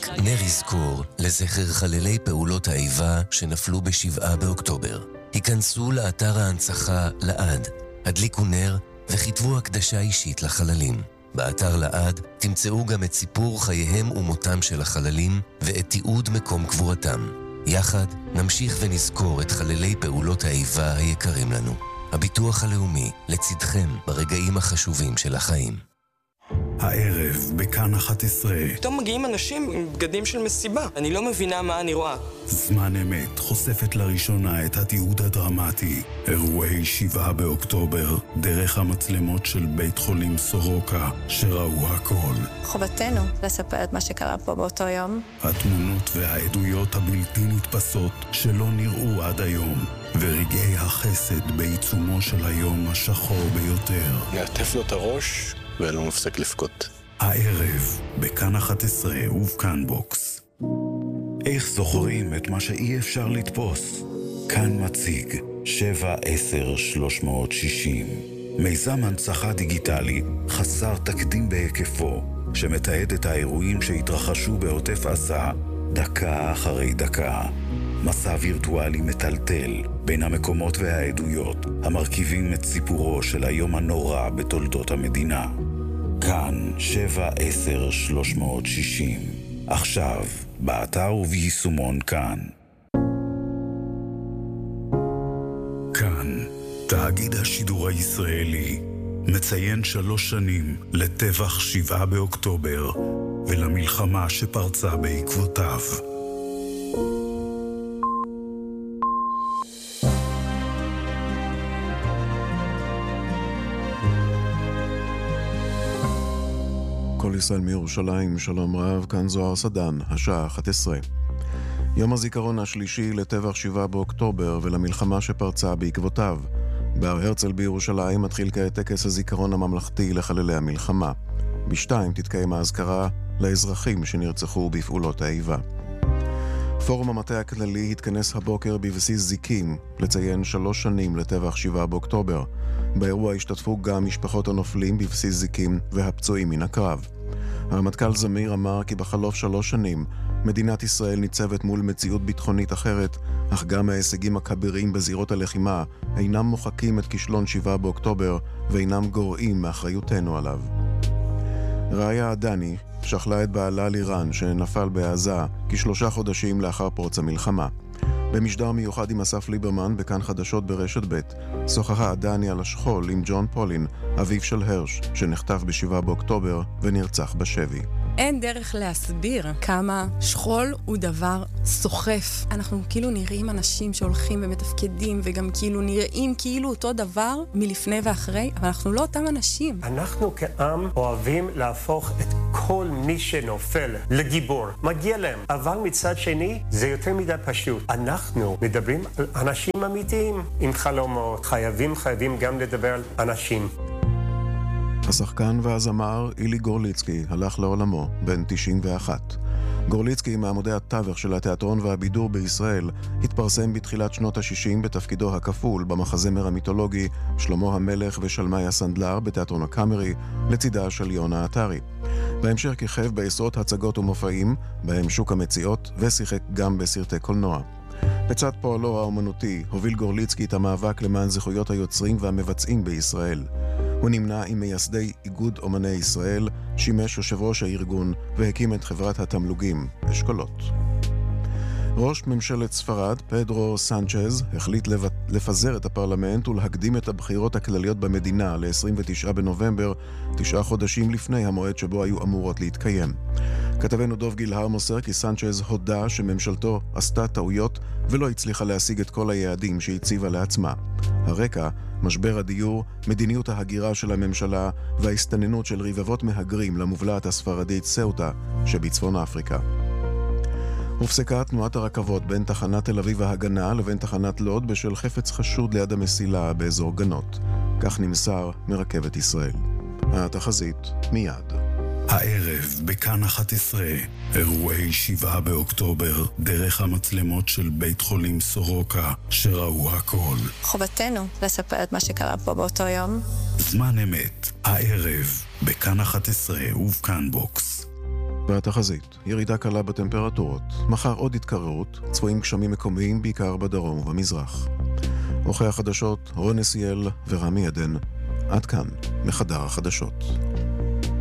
נר יזכור לזכר חללי פעולות האיבה שנפלו ב7 באוקטובר. היכנסו לאתר ההנצחה לעד, הדליקו נר וכתבו הקדשה אישית לחללים. באתר לעד תמצאו גם את סיפור חייהם ומותם של החללים ואת תיעוד מקום קבורתם. יחד נמשיך ונזכור את חללי פעולות האיבה היקרים לנו. הביטוח הלאומי לצדכם ברגעים החשובים של החיים. הערב בכאן 11. פתאום מגיעים אנשים עם בגדים של מסיבה. אני לא מבינה מה אני רואה. זמן אמת חושפת לראשונה את התיעוד הדרמטי. אירועי 7 באוקטובר, דרך המצלמות של בית חולים סורוקה, שראו הכל. חובתנו לספר את מה שקרה פה באותו יום. התמונות והעדויות הבלתי נתפסות שלא נראו עד היום. ורגעי החסד בעיצומו של היום השחור ביותר. נעטף לו את הראש ולא מפסק לפקוט. הערב בכאן 11 ובכאן בוקס. איך זוכרים את מה שאי אפשר לתפוס? כאן מציג 7-10-360. מיזם הנצחה דיגיטלי חסר תקדים בהיקפו, שמתעד את האירועים שהתרחשו בעוטף עזה דקה אחרי דקה. מסע וירטואלי מטלטל בין המקומות והעדויות המרכיבים את סיפורו של היום הנורא בתולדות המדינה. כאן 7-10-360. עכשיו, באתר וביישומון כאן. כאן, תאגיד השידור הישראלי, מציין 3 שנים לטבח 7 באוקטובר ולמלחמה שפרצה בעקבותיו. כל ישראל מירושלים, שלום רב, כאן זוהר סדן, השעה 11. יום הזיכרון השלישי לטבח 7 באוקטובר ולמלחמה שפרצה בעקבותיו. בהר הרצל בירושלים מתחיל כעת טקס הזיכרון הממלכתי לחללי המלחמה. ב2 תתקיים האזכרה לאזרחים שנרצחו בפעולות האיבה. פורום המטה הכללי התכנס הבוקר בבסיס זיקים לציין 3 שנים לטבח 7 באוקטובר. באירוע השתתפו גם משפחות הנופלים בבסיס זיקים והפצועים מן הקרב. הרמטכ"ל זמיר אמר כי בחלוף 3 שנים מדינת ישראל ניצבת מול מציאות ביטחונית אחרת, אך גם ההישגים הכבירים בזירות הלחימה אינם מוחקים את כישלון 7 באוקטובר ואינם גורעים מאחריותנו עליו. ראיה עדני שכלה את בעלה לירן שנפל בעזה כ3 חודשים לאחר פרוץ המלחמה. במשדר מיוחד עם אסף ליברמן בכאן חדשות ברשת ב' שוחחה עדני על השכול עם ג'ון פולין, אביו של הרש, שנחטף ב7 באוקטובר ונרצח בשבי. אין דרך להסביר כמה שכול הוא דבר סוחף. אנחנו כאילו נראים אנשים שהולכים ומתפקדים וגם כאילו נראים כאילו אותו דבר מלפני ואחרי, אבל אנחנו לא אותם אנשים. אנחנו כעם אוהבים להפוך את כל מי שנופל לגיבור. מגיע להם. אבל מצד שני זה יותר מדי פשוט. אנחנו מדברים על אנשים אמיתיים עם חלומות. חייבים גם לדבר על אנשים. השחקן והזמר אילי גורליצקי הלך לעולמו, בן 91. גורליצקי, מעמודי התווך של התיאטרון והבידור בישראל, התפרסם בתחילת שנות ה-60 בתפקידו הכפול במחזמר המיתולוגי שלמה המלך ושלמיה סנדלר בתיאטרון הקאמרי, לצידה של יונה עטרי. בהמשך כיכב בעשרות הצגות ומופעים, בהם שוק המציאות, ושיחק גם בסרטי קולנוע. בצד פועלו האומנותי הוביל גורליצקי את המאבק למען זכויות היוצרים והמבצעים בישראל. הוא נמנה עם מייסדי איגוד אומני ישראל, שימש יושב ראש הארגון והקים את חברת התמלוגים, אשכולות. ראש ממשלת ספרד, פדרו סנצ'ז, החליט לפזר את הפרלמנט ולהקדים את הבחירות הכלליות במדינה ל-29 בנובמבר, 9 חודשים לפני המועד שבו היו אמורות להתקיים. כתבנו דוב גילהר מוסר כי סנצ'ז הודה שממשלתו עשתה טעויות ולא הצליחה להשיג את כל היעדים שהציבה לעצמה. הרקע, משבר הדיור, מדיניות ההגירה של הממשלה וההסתננות של רבבות מהגרים למובלעת הספרדית סאוטה שבצפון אפריקה. הופסקה תנועת הרכבות בין תחנת תל אביב ההגנה לבין תחנת לוד בשל חפץ חשוד ליד המסילה באזור גנות. כך נמסר מרכבת ישראל. התחזית מיד. הערב בכאן 11, אירועי 7 באוקטובר, דרך המצלמות של בית חולים סורוקה, שראו הכל. חובתנו לספר את מה שקרה פה באותו יום. זמן אמת, הערב בכאן 11 ובכאן בוקס. והתחזית, ירידה קלה בטמפרטורות, מחר עוד התקררות, צפויים גשמים מקומיים בעיקר בדרום ובמזרח. עורכי החדשות רון נסיאל ורמי עדן, עד כאן מחדר החדשות.